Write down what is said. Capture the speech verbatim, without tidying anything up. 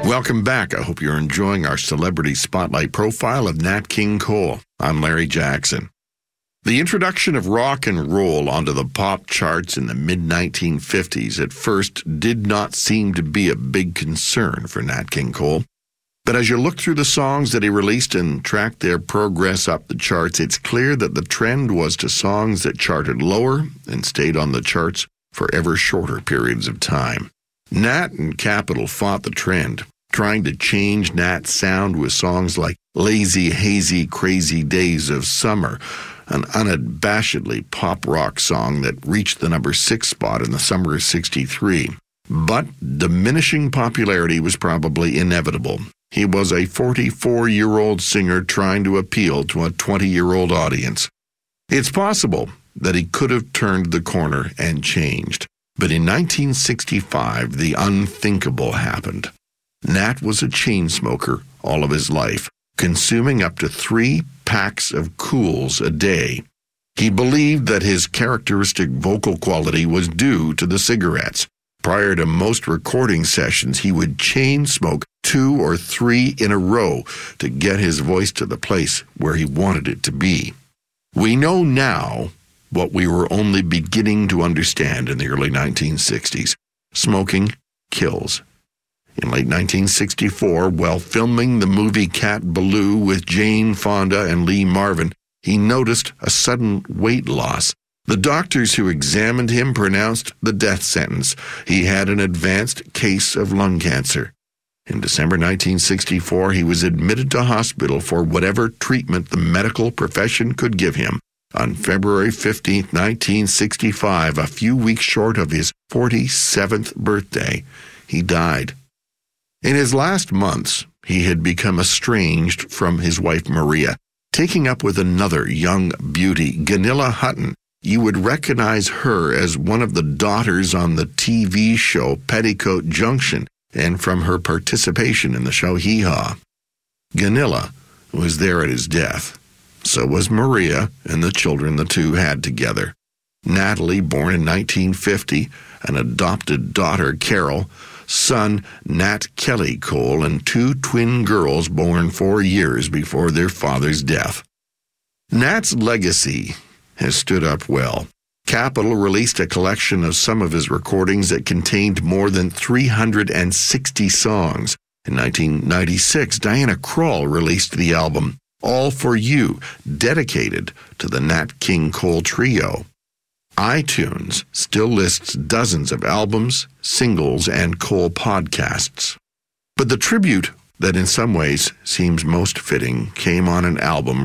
Welcome back. I hope you're enjoying our celebrity spotlight profile of Nat King Cole. I'm Larry Jackson. The introduction of rock and roll onto the pop charts in the mid nineteen fifties at first did not seem to be a big concern for Nat King Cole. But as you look through the songs that he released and track their progress up the charts, it's clear that the trend was to songs that charted lower and stayed on the charts for ever shorter periods of time. Nat and Capitol fought the trend, trying to change Nat's sound with songs like Lazy, Hazy, Crazy Days of Summer, an unabashedly pop-rock song that reached the number six spot in the summer of sixty-three. But diminishing popularity was probably inevitable. He was a forty-four-year-old singer trying to appeal to a twenty-year-old audience. It's possible that he could have turned the corner and changed. But in nineteen sixty-five, the unthinkable happened. Nat was a chain smoker all of his life, consuming up to three packs of Kools a day. He believed that his characteristic vocal quality was due to the cigarettes. Prior to most recording sessions, he would chain smoke two or three in a row to get his voice to the place where he wanted it to be. We know now what we were only beginning to understand in the early nineteen sixties. Smoking kills. In late nineteen sixty-four, while filming the movie Cat Ballou with Jane Fonda and Lee Marvin, he noticed a sudden weight loss. The doctors who examined him pronounced the death sentence. He had an advanced case of lung cancer. In December nineteen sixty-four, he was admitted to hospital for whatever treatment the medical profession could give him. On February fifteenth, nineteen sixty-five, a few weeks short of his forty-seventh birthday, he died. In his last months, he had become estranged from his wife Maria, taking up with another young beauty, Gunilla Hutton. You would recognize her as one of the daughters on the T V show Petticoat Junction and from her participation in the show Hee Haw. Gunilla was there at his death. So was Maria and the children the two had together. Natalie, born in nineteen fifty, an adopted daughter, Carol, son, Nat Kelly Cole, and two twin girls born four years before their father's death. Nat's legacy has stood up well. Capitol released a collection of some of his recordings that contained more than three hundred sixty songs. In nineteen ninety-six, Diana Krall released the album All For You, dedicated to the Nat King Cole Trio. iTunes still lists dozens of albums, singles, and Cole podcasts. But the tribute that in some ways seems most fitting came on an album